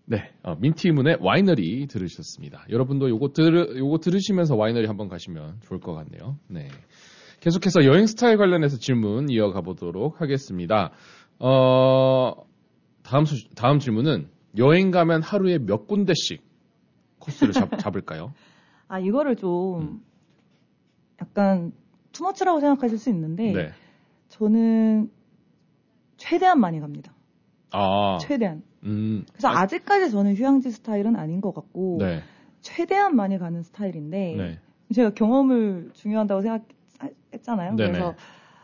네, 민티문의 와이너리 들으셨습니다. 여러분도 요거 들으시면서 와이너리 한번 가시면 좋을 것 같네요. 네. 계속해서 여행 스타일 관련해서 질문 이어가 보도록 하겠습니다. 다음 질문은 여행 가면 하루에 몇 군데씩 코스를 잡을까요? 아, 이거를 좀 약간 투머치라고 생각하실 수 있는데 네. 저는 최대한 많이 갑니다. 아. 최대한. 그래서 아직까지 저는 휴양지 스타일은 아닌 것 같고 네. 최대한 많이 가는 스타일인데 네. 제가 경험을 중요한다고 생각했잖아요. 네네. 그래서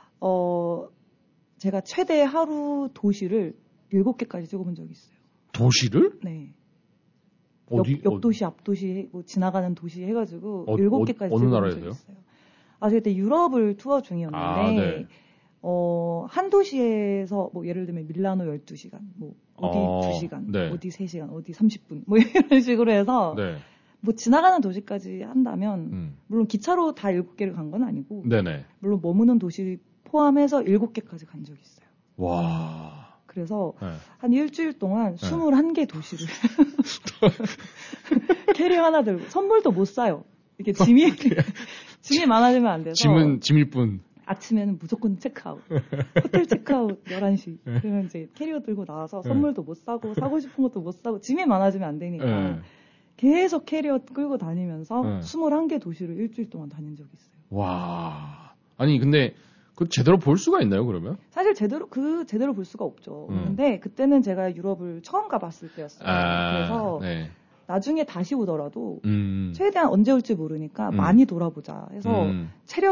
제가 최대 하루 도시를 7개까지 찍어본 적이 있어요. 도시를? 네. 어디? 옆도시, 앞도시, 뭐 지나가는 도시 해가지고 7개까지 어느 찍어본 나라에서요? 적이 있어요. 아, 그때 유럽을 투어 중이었는데 네. 한 도시에서 뭐 예를 들면 밀라노 12시간, 뭐 어디 2시간, 네. 어디 3시간, 어디 30분 뭐 이런 식으로 해서 네. 뭐 지나가는 도시까지 한다면 물론 기차로 다 7개를 간 건 아니고 네네. 물론 머무는 도시 포함해서 7개까지 간 적이 있어요. 와. 그래서 네. 한 일주일 동안 21개 도시를 캐리어 하나 들고 선물도 못 사요. 이게 짐이 많아지면 안 돼서 짐일 뿐. 아침에는 무조건 체크아웃. 호텔 체크아웃 11시. 그러면 이제 캐리어 들고 나와서 선물도 못 사고 사고 싶은 것도 못 사고 짐이 많아지면 안 되니까 계속 캐리어 끌고 다니면서 21개 도시를 일주일 동안 다닌 적이 있어요. 와. 아니 근데 그 제대로 볼 수가 있나요, 그러면? 사실 제대로 볼 수가 없죠. 근데 그때는 제가 유럽을 처음 가봤을 때였어요. 그래서 네. 나중에 다시 오더라도 최대한 언제 올지 모르니까 많이 돌아보자 해서 체력